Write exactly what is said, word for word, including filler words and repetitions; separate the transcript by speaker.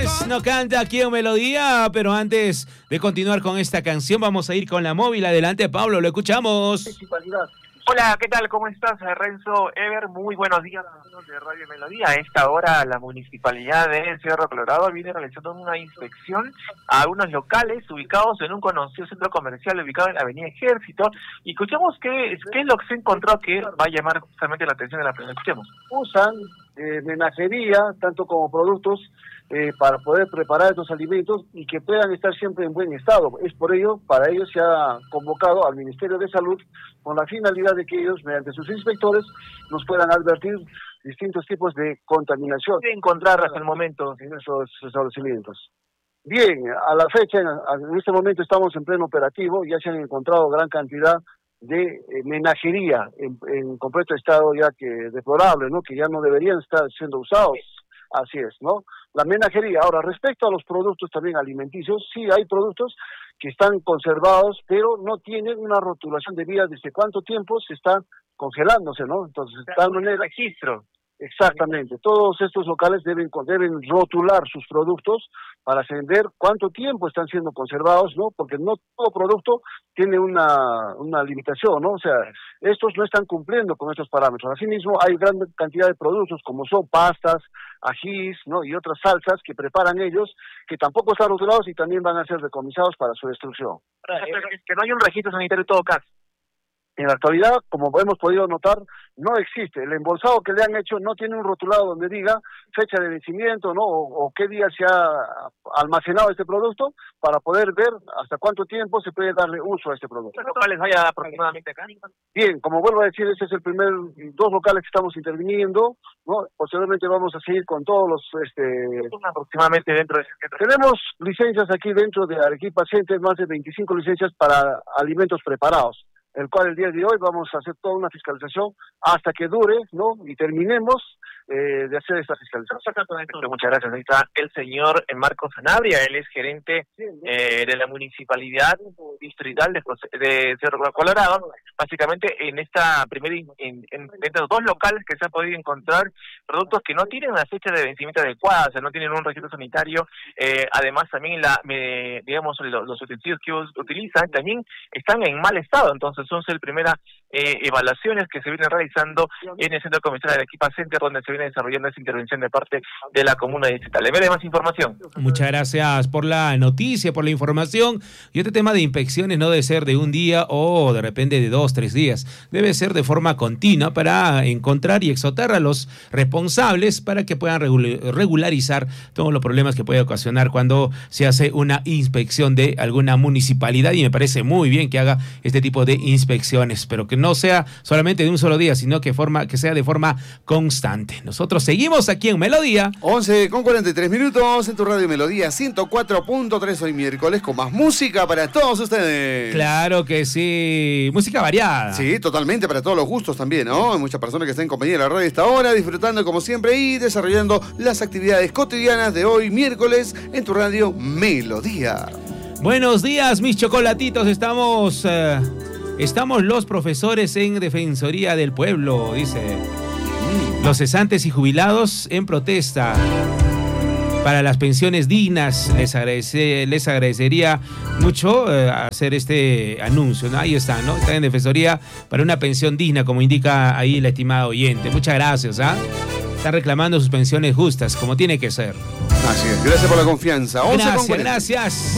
Speaker 1: Valdés no canta aquí en Melodía, pero antes de continuar con esta canción vamos a ir con la móvil. Adelante, Pablo, lo escuchamos.
Speaker 2: Hola, ¿qué tal? ¿Cómo estás, Renzo Ever? Muy buenos días, amigos de Radio Melodía. A esta hora la Municipalidad de Cerro Colorado viene realizando una inspección a unos locales ubicados en un conocido centro comercial ubicado en la Avenida Ejército. Y escuchemos qué, qué es lo que se encontró que va a llamar justamente la atención de la prensa. Escuchemos.
Speaker 3: Usan eh, menajería, tanto como productos, eh, para poder preparar estos alimentos y que puedan estar siempre en buen estado. Es por ello, para ello se ha convocado al Ministerio de Salud con la finalidad de que ellos, mediante sus inspectores, nos puedan advertir distintos tipos de contaminación.
Speaker 2: ¿Qué encontrar hasta el momento
Speaker 3: en esos establecimientos? Bien, a la fecha, en este momento estamos en pleno operativo, ya se han encontrado gran cantidad de eh, menajería en, en completo estado ya que deplorable, ¿no? Que ya no deberían estar siendo usados. Así es, ¿no? La menajería. Ahora, respecto a los productos también alimenticios, sí hay productos que están conservados, pero no tienen una rotulación de vida desde cuánto tiempo se está congelándose, ¿no? Entonces, de tal manera...
Speaker 2: registro.
Speaker 3: Exactamente. Todos estos locales deben deben rotular sus productos para saber cuánto tiempo están siendo conservados, ¿no? Porque no todo producto tiene una, una limitación, ¿no? O sea, estos no están cumpliendo con estos parámetros. Asimismo, hay gran cantidad de productos como son pastas, ajís, ¿no? Y otras salsas que preparan ellos, que tampoco están rotulados y también van a ser decomisados para su destrucción.
Speaker 2: Es que no hay un registro sanitario en todo caso.
Speaker 3: En la actualidad, como hemos podido notar, no existe. El embolsado que le han hecho no tiene un rotulado donde diga fecha de vencimiento, ¿no? O, o qué día se ha almacenado este producto para poder ver hasta cuánto tiempo se puede darle uso a este producto.
Speaker 2: ¿Cuántos locales hay aproximadamente acá?
Speaker 3: Bien, como vuelvo a decir, este es el primer, dos locales que estamos interviniendo, ¿no? Posteriormente vamos a seguir con todos los... este
Speaker 2: aproximadamente dentro de ese centro.
Speaker 3: Tenemos licencias aquí dentro de Arequipa Center, más de veinticinco licencias para alimentos preparados, el cual el día de hoy vamos a hacer toda una fiscalización hasta que dure, ¿no? Y terminemos eh, de hacer esta fiscalización.
Speaker 2: Muchas gracias. Ahí está el señor Marcos Sanabria, él es gerente eh, de la Municipalidad Distrital de, de Cerro Colorado. Básicamente en esta primera, en, en, dentro de dos locales que se ha podido encontrar productos que no tienen una fecha de vencimiento adecuada, o sea, no tienen un registro sanitario. Eh, además también la, me, digamos, los, los utensilios que utilizan también están en mal estado, entonces son las primeras eh, evaluaciones que se vienen realizando en el Centro Comercial de Arequipa Center, donde se viene desarrollando esa intervención de parte de la comuna distrital. ¿Le ve más información?
Speaker 1: Muchas gracias por la noticia, por la información. Y este tema de inspecciones no debe ser de un día o de repente de dos, tres días. Debe ser de forma continua para encontrar y exhortar a los responsables para que puedan regularizar todos los problemas que puede ocasionar cuando se hace una inspección de alguna municipalidad. Y me parece muy bien que haga este tipo de inspecciones, pero que no sea solamente de un solo día, sino que forma que sea de forma constante. Nosotros seguimos aquí en Melodía.
Speaker 4: once con cuarenta y tres minutos en tu radio Melodía ciento cuatro punto tres, hoy miércoles, con más música para todos ustedes.
Speaker 1: Claro que sí, música variada.
Speaker 4: Sí, totalmente, para todos los gustos también, ¿no? Hay muchas personas que están en compañía de la radio a esta hora, disfrutando como siempre y desarrollando las actividades cotidianas de hoy miércoles en tu radio Melodía.
Speaker 1: Buenos días, mis chocolatitos, estamos... Uh... Estamos los profesores en Defensoría del Pueblo, dice. Los cesantes y jubilados en protesta para las pensiones dignas. Les, agradece, les agradecería mucho eh, hacer este anuncio, ¿no? Ahí está, ¿no? Está en Defensoría para una pensión digna, como indica ahí la estimada oyente. Muchas gracias, ¿ah? Están reclamando sus pensiones justas, como tiene que ser.
Speaker 4: Así es, gracias por la confianza.
Speaker 1: Gracias, gracias.